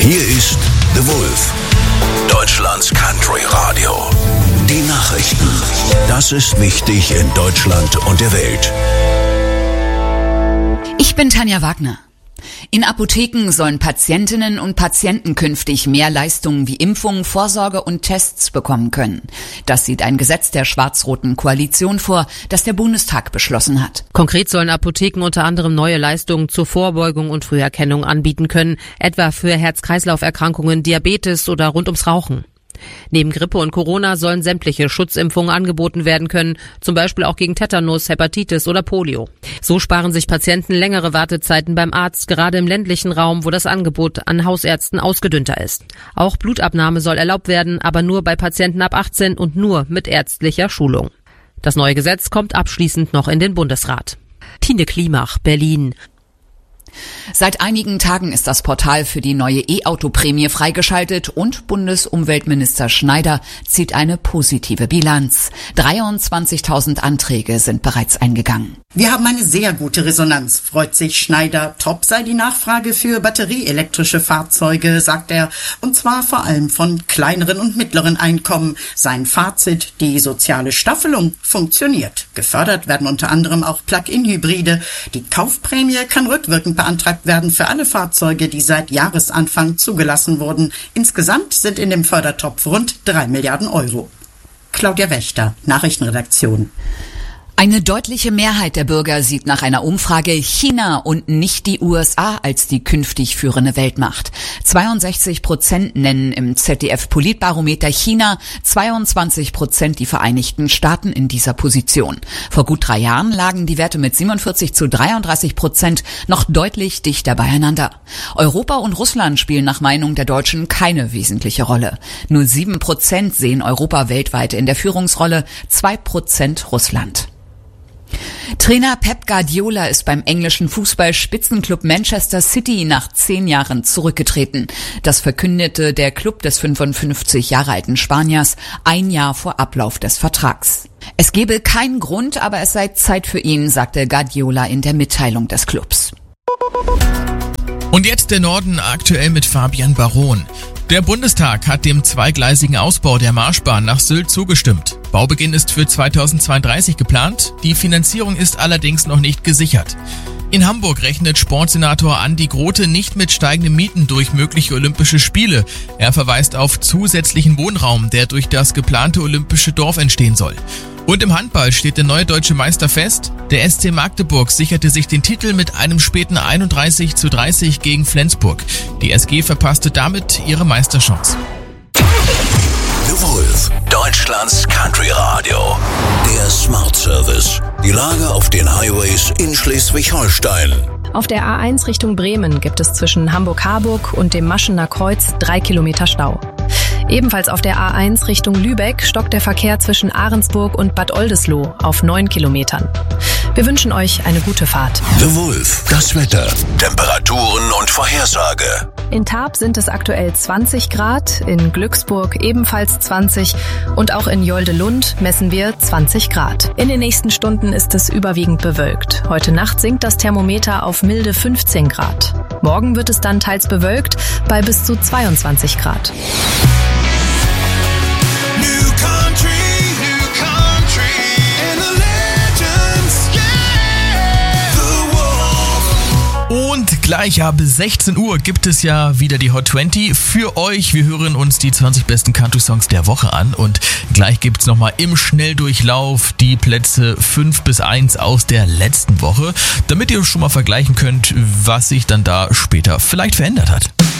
Hier ist The Wolf, Deutschlands Country Radio. Die Nachrichten. Das ist wichtig in Deutschland und der Welt. Ich bin Tanja Wagner. In Apotheken sollen Patientinnen und Patienten künftig mehr Leistungen wie Impfungen, Vorsorge und Tests bekommen können. Das sieht ein Gesetz der schwarz-roten Koalition vor, das der Bundestag beschlossen hat. Konkret sollen Apotheken unter anderem neue Leistungen zur Vorbeugung und Früherkennung anbieten können, etwa für Herz-Kreislauf-Erkrankungen, Diabetes oder rund ums Rauchen. Neben Grippe und Corona sollen sämtliche Schutzimpfungen angeboten werden können, zum Beispiel auch gegen Tetanus, Hepatitis oder Polio. So sparen sich Patienten längere Wartezeiten beim Arzt, gerade im ländlichen Raum, wo das Angebot an Hausärzten ausgedünnter ist. Auch Blutabnahme soll erlaubt werden, aber nur bei Patienten ab 18 und nur mit ärztlicher Schulung. Das neue Gesetz kommt abschließend noch in den Bundesrat. Tine Klimach, Berlin. Seit einigen Tagen ist das Portal für die neue E-Auto-Prämie freigeschaltet und Bundesumweltminister Schneider zieht eine positive Bilanz. 23.000 Anträge sind bereits eingegangen. Wir haben eine sehr gute Resonanz, freut sich Schneider. Top sei die Nachfrage für batterieelektrische Fahrzeuge, sagt er, und zwar vor allem von kleineren und mittleren Einkommen. Sein Fazit, die soziale Staffelung funktioniert. Gefördert werden unter anderem auch Plug-in-Hybride. Die Kaufprämie kann rückwirkend beantragt werden für alle Fahrzeuge, die seit Jahresanfang zugelassen wurden. Insgesamt sind in dem Fördertopf rund 3 Milliarden Euro. Claudia Wächter, Nachrichtenredaktion. Eine deutliche Mehrheit der Bürger sieht nach einer Umfrage China und nicht die USA als die künftig führende Weltmacht. 62% nennen im ZDF-Politbarometer China, 22% die Vereinigten Staaten in dieser Position. Vor gut 3 Jahren lagen die Werte mit 47-33% noch deutlich dichter beieinander. Europa und Russland spielen nach Meinung der Deutschen keine wesentliche Rolle. Nur 7% sehen Europa weltweit in der Führungsrolle, 2% Russland. Trainer Pep Guardiola ist beim englischen Fußball-Spitzenklub Manchester City nach 10 Jahren zurückgetreten. Das verkündete der Club des 55 Jahre alten Spaniers 1 Jahr vor Ablauf des Vertrags. Es gebe keinen Grund, aber es sei Zeit für ihn, sagte Guardiola in der Mitteilung des Clubs. Und jetzt der Norden aktuell mit Fabian Baron. Der Bundestag hat dem zweigleisigen Ausbau der Marschbahn nach Sylt zugestimmt. Baubeginn ist für 2032 geplant, die Finanzierung ist allerdings noch nicht gesichert. In Hamburg rechnet Sportsenator Andi Grote nicht mit steigenden Mieten durch mögliche Olympische Spiele. Er verweist auf zusätzlichen Wohnraum, der durch das geplante Olympische Dorf entstehen soll. Und im Handball steht der neue deutsche Meister fest. Der SC Magdeburg sicherte sich den Titel mit einem späten 31:30 gegen Flensburg. Die SG verpasste damit ihre Meisterchance. The Wolf, Deutschlands Country Radio. Der Smart Service. Die Lage auf den Highways in Schleswig-Holstein. Auf der A1 Richtung Bremen gibt es zwischen Hamburg-Harburg und dem Maschener Kreuz 3 Kilometer Stau. Ebenfalls auf der A1 Richtung Lübeck stockt der Verkehr zwischen Ahrensburg und Bad Oldesloe auf 9 Kilometern. Wir wünschen euch eine gute Fahrt. The Wolf, das Wetter, Temperaturen und Vorhersage. In Tarp sind es aktuell 20 Grad, in Glücksburg ebenfalls 20 und auch in Jolde-Lund messen wir 20 Grad. In den nächsten Stunden ist es überwiegend bewölkt. Heute Nacht sinkt das Thermometer auf milde 15 Grad. Morgen wird es dann teils bewölkt bei bis zu 22 Grad. Und gleich ab 16 Uhr gibt es ja wieder die Hot 20 für euch. Wir hören uns die 20 besten Country-Songs der Woche an und gleich gibt's nochmal im Schnelldurchlauf die Plätze 5 bis 1 aus der letzten Woche, damit ihr schon mal vergleichen könnt, was sich dann da später vielleicht verändert hat.